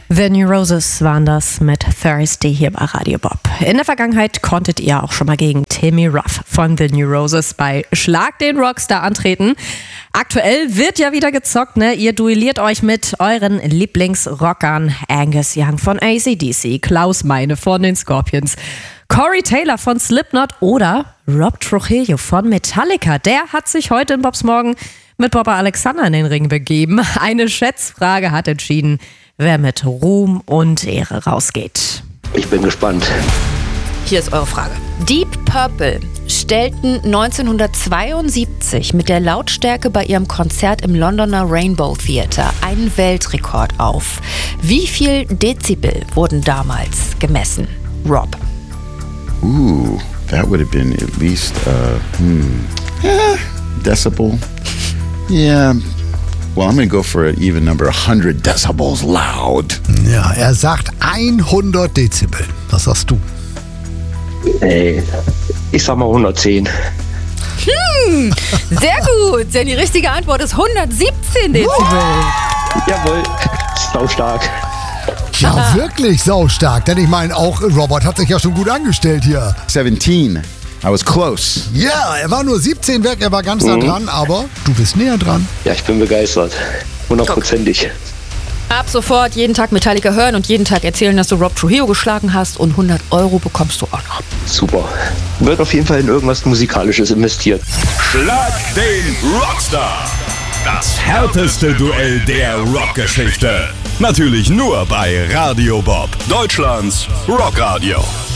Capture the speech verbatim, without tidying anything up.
The New Roses waren das mit Thursday hier bei Radio Bob. In der Vergangenheit konntet ihr auch schon mal gegen Timmy Ruff von The New Roses bei Schlag den Rockstar antreten. Aktuell wird ja wieder gezockt, ne? Ihr duelliert euch mit euren Lieblingsrockern Angus Young von A C D C, Klaus Meine von den Scorpions, Corey Taylor von Slipknot oder Rob Trujillo von Metallica. Der hat sich heute in Bobs Morgen mit Bob Alexander in den Ring begeben. Eine Schätzfrage hat entschieden, wer mit Ruhm und Ehre rausgeht. Ich bin gespannt. Hier ist eure Frage. Deep Purple stellten neunzehnhundertzweiundsiebzig mit der Lautstärke bei ihrem Konzert im Londoner Rainbow Theatre einen Weltrekord auf. Wie viel Dezibel wurden damals gemessen? Rob. Ooh, that would have been at least, uh, hmm, eh, decibel. Yeah. Well, I'm going to go for an even number, one hundred decibels loud. Ja, er sagt hundert Dezibel. Was sagst du? Ey, ich sag mal hundertzehn. Hm, sehr gut, denn die richtige Antwort ist hundertsiebzehn Dezibel. Jawohl, sau stark. Ja, wirklich saustark. Denn ich meine, auch Robert hat sich ja schon gut angestellt hier. seventeen. I was close. Ja, yeah, er war nur siebzehn weg, er war ganz nah Mhm. dran, aber du bist näher dran. Ja, ich bin begeistert. Hundertprozentig. Ab sofort jeden Tag Metallica hören und jeden Tag erzählen, dass du Rob Trujillo geschlagen hast und hundert Euro bekommst du auch noch. Super. Wird auf jeden Fall in irgendwas Musikalisches investiert. Schlag den Rockstar. Das härteste Duell der Rockgeschichte. Natürlich nur bei Radio Bob, Deutschlands Rockradio.